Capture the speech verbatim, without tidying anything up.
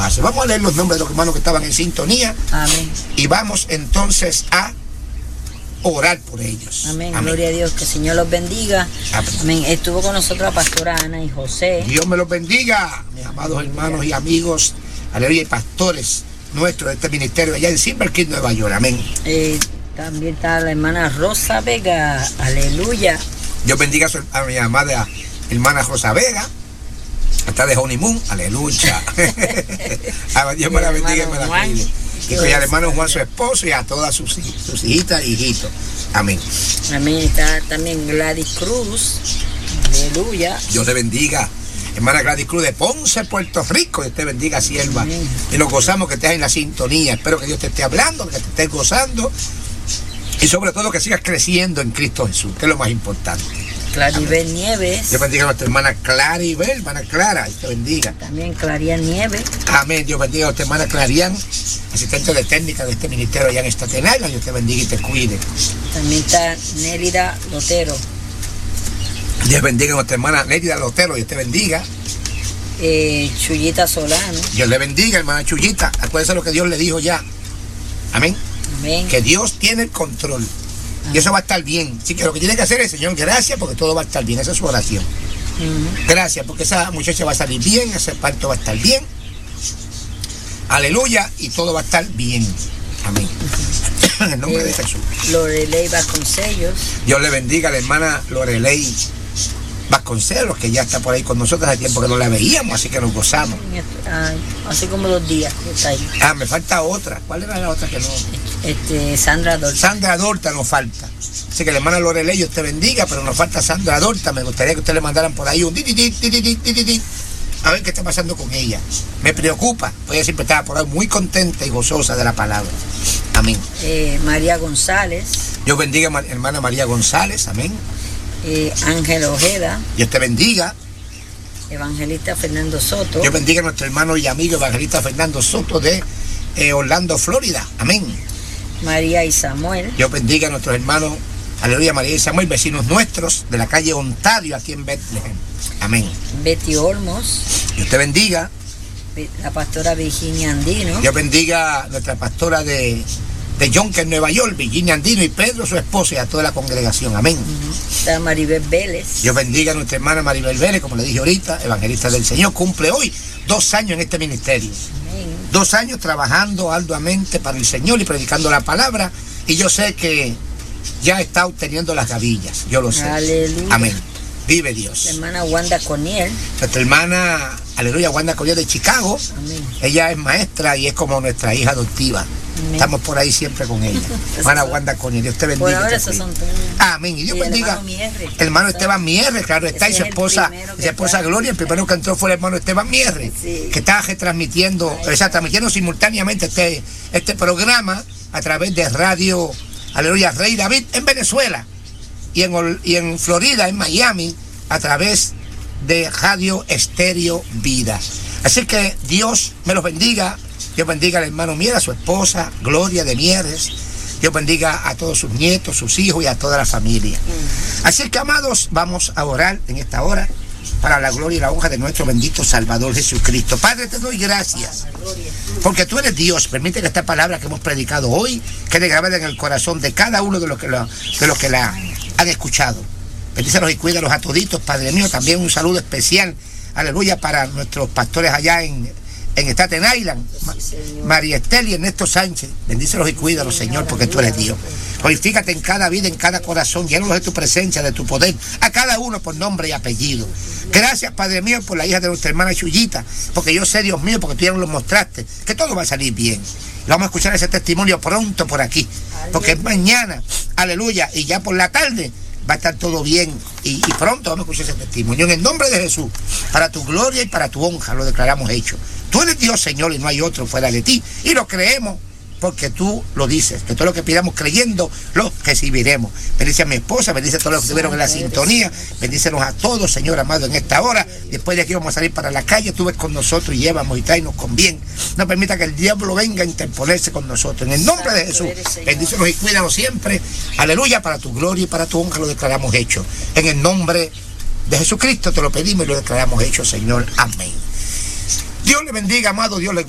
hace. Vamos a leer los nombres de los hermanos que estaban en sintonía. Amén. Y vamos entonces a orar por ellos. Amén. Amén. Gloria a Dios, que el Señor los bendiga. Amén. Amén. Estuvo con nosotros la pastora Ana y José. Dios me los bendiga, mis amados hermanos y amigos, aleluya, y pastores nuestros de este ministerio allá en Silver King, Nueva York. Amén. Eh, también está la hermana Rosa Vega. Aleluya. Dios bendiga a, su, a mi amada hermana Rosa Vega. Está de honeymoon. Aleluya. Dios me la bendiga y me la cuide. Y con el hermano Juan, su esposo, y a todas sus, sus hijitas y hijitos. Amén. Amén. Está también Gladys Cruz. Aleluya. Dios te bendiga. Hermana Gladys Cruz de Ponce, Puerto Rico. Dios te bendiga, sierva. Amén. Y nos gozamos que estés en la sintonía. Espero que Dios te esté hablando, que te estés gozando. Y sobre todo que sigas creciendo en Cristo Jesús, que es lo más importante. Claribel Nieves. Dios bendiga a nuestra hermana Claribel, hermana Clara, Dios te bendiga. También Clarian Nieves. Amén. Dios bendiga a nuestra hermana Clarian, asistente de técnica de este ministerio allá en Staten Island. Dios te bendiga y te cuide. También está Nélida Lotero. Dios bendiga a nuestra hermana Nélida Lotero, Dios te bendiga. Eh, Chuyita Solano. Dios le bendiga, hermana Chuyita. Acuérdese lo que Dios le dijo ya. Amén. Amén. Que Dios tiene el control. Y eso va a estar bien. Así que lo que tiene que hacer es, Señor, gracias porque todo va a estar bien. Esa es su oración. Uh-huh. Gracias porque esa muchacha va a salir bien, ese parto va a estar bien. Aleluya. Y todo va a estar bien. Amén. Uh-huh. En el nombre eh, de Jesús. Lorelei Vasconcelos. Dios le bendiga a la hermana Lorelei Vasconcelos, que ya está por ahí con nosotros. Hace tiempo que no la veíamos, así que nos gozamos. Ay, hace como dos días que está ahí. Ah, me falta otra. ¿Cuál era la otra que no? Este, Sandra Dorta. Sandra Dorta nos falta. Así que la hermana Lorelei, Dios te bendiga, pero nos falta Sandra Dorta. Me gustaría que ustedes le mandaran por ahí un ti, ti, ti, ti, ti, ti, ti, a ver qué está pasando con ella. Me preocupa, pues ella siempre estaba por ahí muy contenta y gozosa de la palabra. Amén. Eh, María González. Dios bendiga a hermana María González. Amén. Eh, Ángel Ojeda. Dios te bendiga. Evangelista Fernando Soto. Dios bendiga a nuestro hermano y amigo evangelista Fernando Soto de eh, Orlando, Florida. Amén. María y Samuel. Dios bendiga a nuestros hermanos, aleluya, María y Samuel, vecinos nuestros de la calle Ontario, aquí en Bethlehem. Amén. Betty Olmos. Dios te bendiga. La pastora Virginia Andino. Dios bendiga a nuestra pastora de, de Yonkers, Nueva York, Virginia Andino, y Pedro, su esposo, y a toda la congregación. Amén. Uh-huh. Está Maribel Vélez. Dios bendiga a nuestra hermana Maribel Vélez, como le dije ahorita, evangelista del Señor, cumple hoy dos años en este ministerio. Amén. Dos años trabajando arduamente para el Señor y predicando la palabra, y yo sé que ya está obteniendo las gavillas, yo lo sé. Aleluya. Amén. Vive Dios. La hermana Wanda Coniel. Nuestra hermana, aleluya, Wanda Coniel de Chicago. Amén. Ella es maestra y es como nuestra hija adoptiva. Amén. Estamos por ahí siempre con ella. Hermana Wanda Coniel, Dios te bendiga. Por ahora esos son todos. Amén. Y Dios y bendiga. Hermano, Mierre, hermano Esteban Mierre, claro está, y su esposa, su esposa Gloria. El primero que entró fue el hermano Esteban Mierre, sí, que está retransmitiendo, o sea, transmitiendo simultáneamente este, este programa a través de radio, aleluya, Rey David en Venezuela, y en, y en Florida, en Miami, a través de Radio Estéreo Vida. Así que Dios me los bendiga. Dios bendiga al hermano Mierre, a su esposa Gloria de Mieres. Dios bendiga a todos sus nietos, sus hijos y a toda la familia. Uh-huh. Así que, amados, vamos a orar en esta hora para la gloria y la honra de nuestro bendito Salvador Jesucristo. Padre, te doy gracias porque tú eres Dios. Permite que esta palabra que hemos predicado hoy quede grabada en el corazón de cada uno de los que, lo, de los que la han escuchado. Bendícelos y cuídalos a toditos, Padre mío. También un saludo especial, aleluya, para nuestros pastores allá en, en Staten Island, Ma, María Estel y Ernesto Sánchez. Bendícelos y cuídalos, Señor, porque tú eres Dios. Glorifícate en cada vida, en cada corazón, llénalos de tu presencia, de tu poder, a cada uno por nombre y apellido. Gracias, Padre mío, por la hija de nuestra hermana Chuyita, porque yo sé, Dios mío, porque tú ya nos lo mostraste, que todo va a salir bien. Y vamos a escuchar ese testimonio pronto por aquí, porque es mañana, aleluya, y ya por la tarde va a estar todo bien, y, y pronto vamos a escuchar ese testimonio. En el nombre de Jesús, para tu gloria y para tu honra, lo declaramos hecho. Tú eres Dios, Señor, y no hay otro fuera de ti, y lo creemos porque tú lo dices, que todo lo que pidamos creyendo lo recibiremos. Bendice a mi esposa, bendice a todos los que estuvieron en la sintonía, bendícenos a todos, Señor amado, en esta hora. Después de aquí vamos a salir para la calle, tú ves con nosotros y llévanos y tráenos con bien. No permita que el diablo venga a interponerse con nosotros. En el nombre de Jesús, bendícenos y cuídanos siempre. Aleluya, para tu gloria y para tu honra lo declaramos hecho. En el nombre de Jesucristo te lo pedimos y lo declaramos hecho, Señor. Amén. Dios le bendiga, amado, Dios le